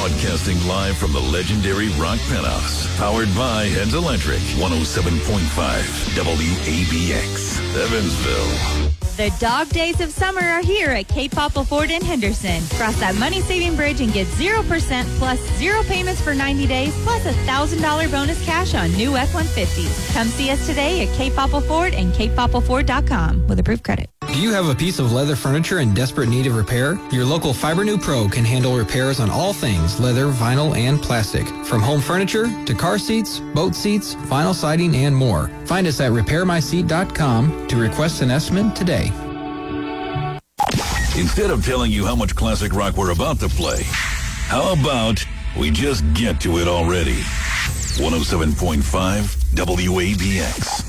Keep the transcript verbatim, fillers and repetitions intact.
Broadcasting live from the legendary Rock Penthouse. Powered by Heads Electric. one oh seven point five W A B X. Evansville. The dog days of summer are here at Cape Popple Ford in Henderson. Cross that money-saving bridge and get zero percent plus zero payments for ninety days plus a one thousand dollars bonus cash on new F one fifties. Come see us today at Cape Popple Ford and cape popple ford dot com with approved credit. Do you have a piece of leather furniture in desperate need of repair? Your local Fibernew Pro can handle repairs on all things leather, vinyl, and plastic. From home furniture to car seats, boat seats, vinyl siding, and more. Find us at repair my seat dot com to request an estimate today. Instead of telling you how much classic rock we're about to play, how about we just get to it already? one oh seven point five W A B X.